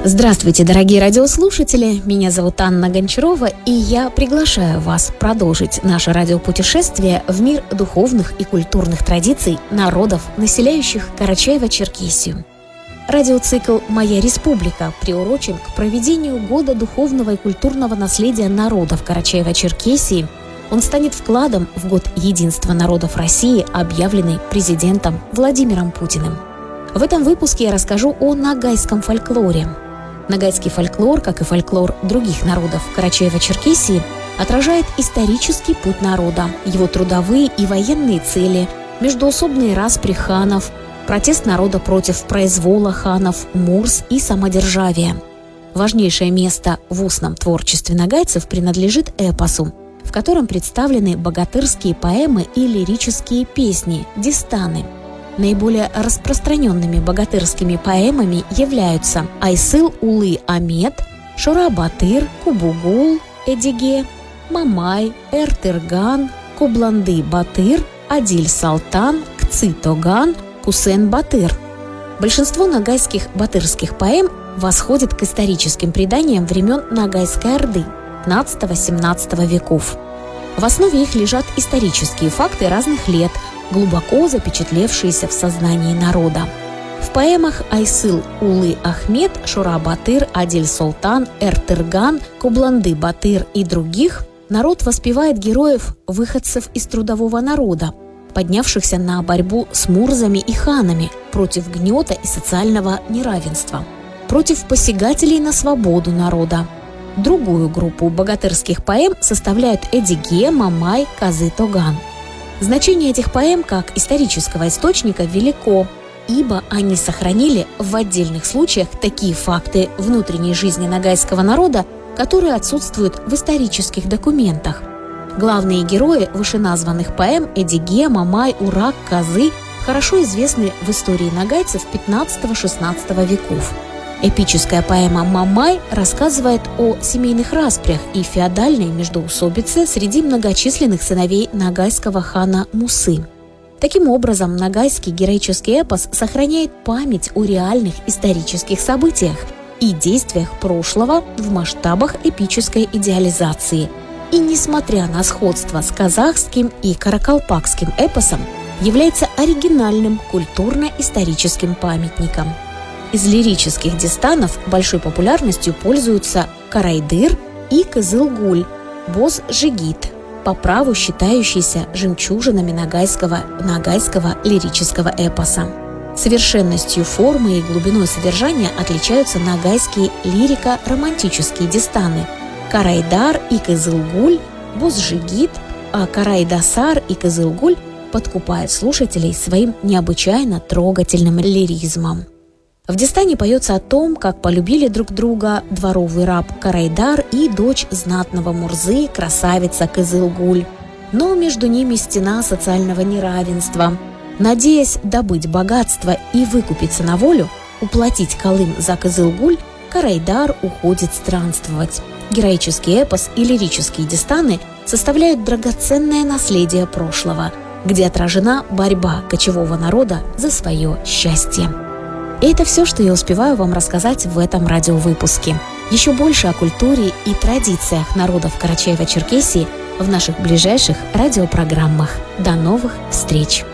Здравствуйте, дорогие радиослушатели! Меня зовут Анна Гончарова, и я приглашаю вас продолжить наше радиопутешествие в мир духовных и культурных традиций народов, населяющих Карачаево-Черкесию. Радиоцикл «Моя республика» приурочен к проведению Года духовного и культурного наследия народов Карачаево-Черкесии. Он станет вкладом в Год единства народов России, объявленный президентом Владимиром Путиным. В этом выпуске я расскажу о ногайском фольклоре. Ногайский фольклор, как и фольклор других народов Карачаево-Черкесии, отражает исторический путь народа, его трудовые и военные цели, междоусобные распри ханов, протест народа против произвола ханов, мурс и самодержавия. Важнейшее место в устном творчестве ногайцев принадлежит эпосу, в котором представлены богатырские поэмы и лирические песни – дистаны. Наиболее распространенными богатырскими поэмами являются Айсыл Улы Амет, Шора-Батыр, Кубугул, Эдиге, Мамай, Эртырган, Кубланды-Батыр, Адиль-Салтан, Кцы-Тоган, Кусен-Батыр. Большинство ногайских батырских поэм восходит к историческим преданиям времен Ногайской Орды XV-XVII веков. В основе их лежат исторические факты разных лет, глубоко запечатлевшиеся в сознании народа. В поэмах Айсыл Улы Ахмет, Шора-Батыр, Адиль-Салтан, Эртырган, Кубланды-Батыр и других народ воспевает героев, выходцев из трудового народа, поднявшихся на борьбу с мурзами и ханами против гнета и социального неравенства, против посягателей на свободу народа. Другую группу богатырских поэм составляют Эдиге, Мамай, Козы-Тоган. Значение этих поэм как исторического источника велико, ибо они сохранили в отдельных случаях такие факты внутренней жизни ногайского народа, которые отсутствуют в исторических документах. Главные герои вышеназванных поэм Эдиге, Мамай, Урак, Козы хорошо известны в истории ногайцев XV-XVI веков. Эпическая поэма «Мамай» рассказывает о семейных распрях и феодальной междоусобице среди многочисленных сыновей ногайского хана Мусы. Таким образом, ногайский героический эпос сохраняет память о реальных исторических событиях и действиях прошлого в масштабах эпической идеализации. И, несмотря на сходство с казахским и каракалпакским эпосом, является оригинальным культурно-историческим памятником. Из лирических дистанов большой популярностью пользуются Карайдыр и Кызылгуль, Боз-Жигит, по праву считающиеся жемчужинами ногайского лирического эпоса. Совершенностью формы и глубиной содержания отличаются ногайские лирико-романтические дистаны Карайдар и Кызылгуль, Боз-Жигит, а Карайдасар и Кызылгуль подкупают слушателей своим необычайно трогательным лиризмом. В дистане поется о том, как полюбили друг друга дворовый раб Карайдар и дочь знатного Мурзы, красавица Кызылгуль. Но между ними стена социального неравенства. Надеясь добыть богатство и выкупиться на волю, уплатить калым за Кызылгуль, Карайдар уходит странствовать. Героический эпос и лирические дистаны составляют драгоценное наследие прошлого, где отражена борьба кочевого народа за свое счастье. И это все, что я успеваю вам рассказать в этом радиовыпуске. Еще больше о культуре и традициях народов Карачаево-Черкесии в наших ближайших радиопрограммах. До новых встреч!